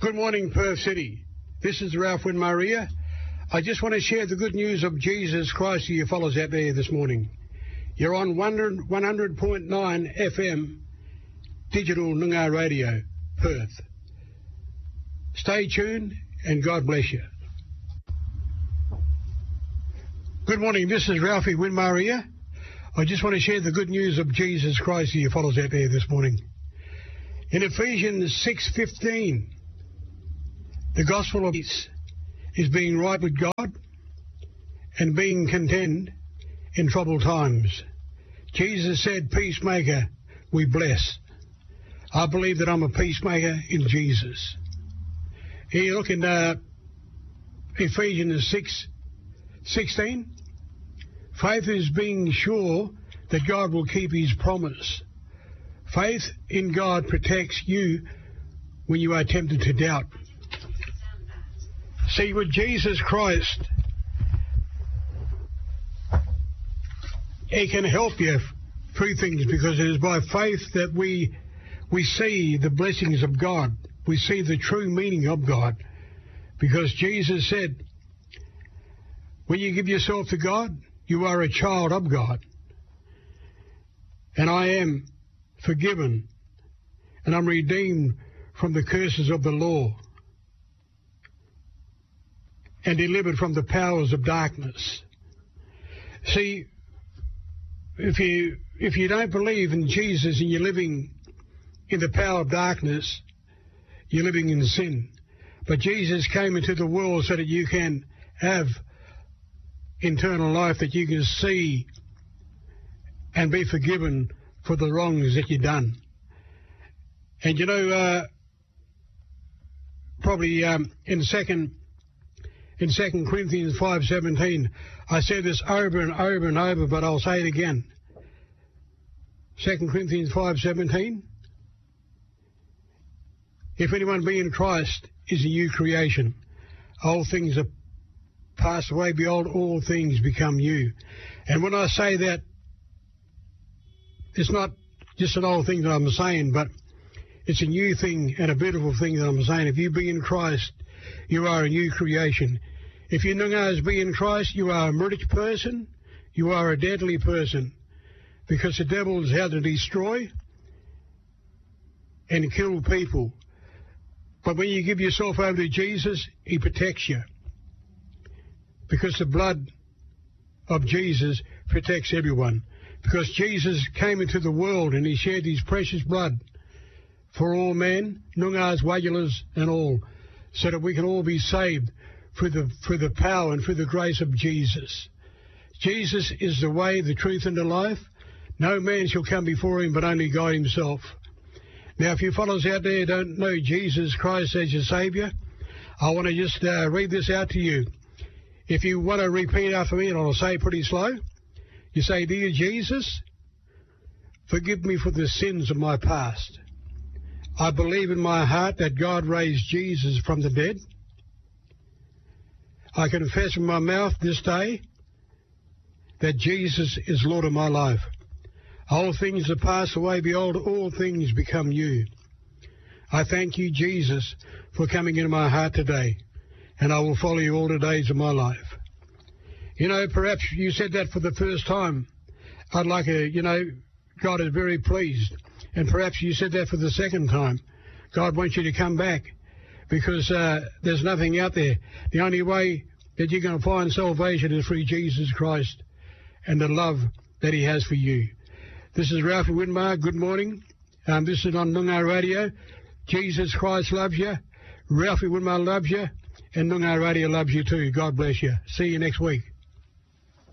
Good morning, Perth City. This is Ralph Winmaria. I just want to share the good news of Jesus Christ to you fellows out there this morning. You're on 100.9 FM Digital Noongar Radio, Perth. Stay tuned and God bless you. Good morning, this is Ralphie Winmaria. I just want to share the good news of Jesus Christ to you fellows out there this morning. In Ephesians 6:15, the gospel of peace is being right with God and being content in troubled times. Jesus said, peacemaker we bless. I believe that I'm a peacemaker in Jesus. Here you look in Ephesians 6:16. Faith is being sure that God will keep his promise. Faith in God protects you when you are tempted to doubt. See, with Jesus Christ, he can help you through things, because it is by faith that we see the blessings of God. We see the true meaning of God. Because Jesus said, when you give yourself to God, you are a child of God. And I am forgiven, and I'm redeemed from the curses of the law, and delivered from the powers of darkness. See, if you don't believe in Jesus and you're living in the power of darkness, you're living in sin. But Jesus came into the world so that you can have eternal life, that you can see and be forgiven for the wrongs that you've done. And you know, probably in 2 Corinthians 5:17, I said this over and over and over, but I'll say it again. 2 Corinthians 5:17. If anyone be in Christ is a new creation. Old things are passed away, behold, all things become new. And when I say that, it's not just an old thing that I'm saying, but it's a new thing and a beautiful thing that I'm saying. If you be in Christ, you are a new creation. If you Noongars be in Christ, you are a rich person, you are a deadly person, because the devil is out to destroy and kill people. But when you give yourself over to Jesus, he protects you, because the blood of Jesus protects everyone. Because Jesus came into the world and he shed his precious blood for all men, Noongars, Wadulars and all, so that we can all be saved through the power and through the grace of Jesus. Jesus is the way, the truth and the life. No man shall come before him but only God himself. Now, if you fellows out there don't know Jesus Christ as your Saviour, I want to just read this out to you. If you want to repeat after me, and I'll say it pretty slow, you say, Dear Jesus, forgive me for the sins of my past. I believe in my heart that God raised Jesus from the dead. I confess in my mouth this day that Jesus is Lord of my life. All things are passed away, behold, all things become new. I thank you, Jesus, for coming into my heart today, and I will follow you all the days of my life. You know, perhaps you said that for the first time. I'd like God is very pleased. And perhaps you said that for the second time. God wants you to come back, because there's nothing out there. The only way that you're going to find salvation is through Jesus Christ and the love that he has for you. This is Ralphie Winmar. Good morning. This is on Noongar Radio. Jesus Christ loves you. Ralphie Winmar loves you. And Noongar Radio loves you too. God bless you. See you next week.